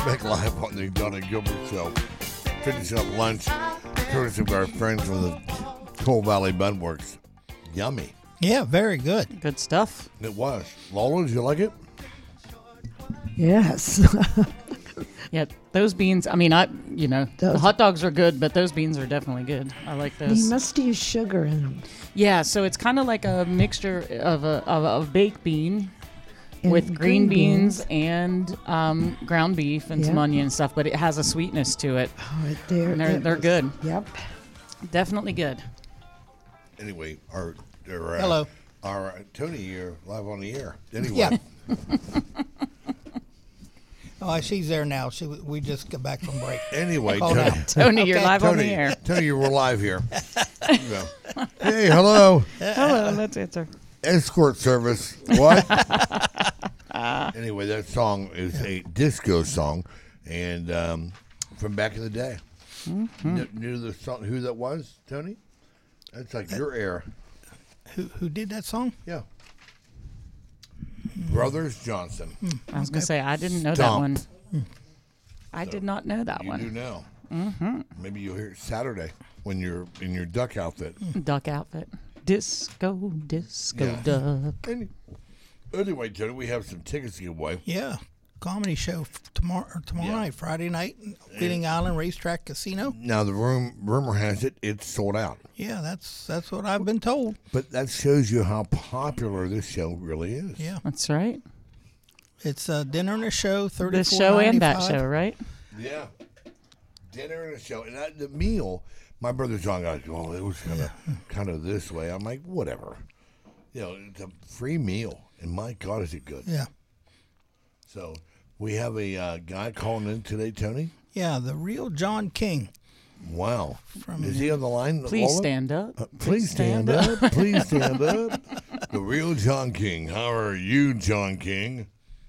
Back live on the Donna Gilbert Show. Finishing up lunch, courtesy of our friends from the Coal Valley Bun Works. Yummy. Yeah, very good. Good stuff. It was. Lola, did you like it? Yes. Yeah, those beans. I mean, the hot dogs are good, but those beans are definitely good. I like those. You must use sugar in them. Yeah, so it's kind of like a mixture of a baked bean And with green beans and ground beef and some Yeah. onion and stuff, but it has a sweetness to it. Right there. And they're good. Yep. Definitely good. Anyway, Hello. Tony, you're live on the air. Anyway. Yeah. Oh, she's there now. We just got back from break. Anyway, Call Tony. now. Tony, you're Okay. live on the Tony, air. Tony, we're live here. Yeah. Hey, hello. Hello, let's answer. Escort service. What? Anyway, that song is a disco song, and from back in the day. Knew the song? Who that was, Tony? That's like your era. Who did that song? Yeah. Brothers Johnson. I was going to say, I didn't know Stomp. that one. I did not know that You one. do now. Mm-hmm. Maybe you'll hear it Saturday when you're in your duck outfit. Duck outfit. Disco, Yeah. duck. Anyway, Tony, we have some tickets to give away. Yeah. Comedy show tomorrow night, Friday night, Wheeling Island Racetrack Casino. Now, the rumor has it, it's sold out. Yeah, that's what I've been told. But that shows you how popular this show really is. Yeah. That's right. It's a dinner and a show, $34.95. This show and that show, right? Yeah. Dinner and a show. And the meal, my brother John goes, well, it was kind of this way. I'm like, whatever. You know, it's a free meal. And my God, is it good. Yeah. So we have a guy calling in today, Tony. Yeah, the real John King. Wow. Is he on the line? Please Lola? stand up. Please stand up. Please stand up. The real John King. How are you, John King?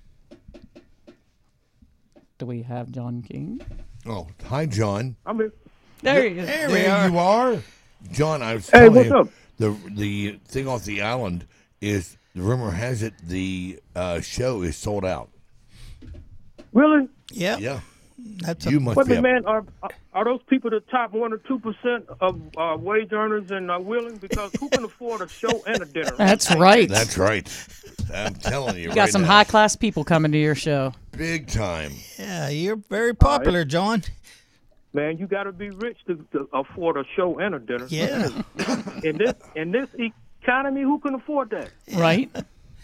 Do we have John King? Oh, hi, John. I'm here. There he is. There you are. John, I was Hey, telling what's you, up? the thing off the island is, the rumor has it, the show is sold out. Really? Yeah. Yeah. That's You must Wait a be. minute, man. Are those people the top 1 or 2% of wage earners in Wheeling? Because who can afford a show and a dinner? That's right. That's right. I'm telling you, You got some high-class people coming to your show. big time. Yeah, you're very popular, John. Man, you got to be rich to afford a show and a dinner. Yeah. In this economy, who can afford that? Right?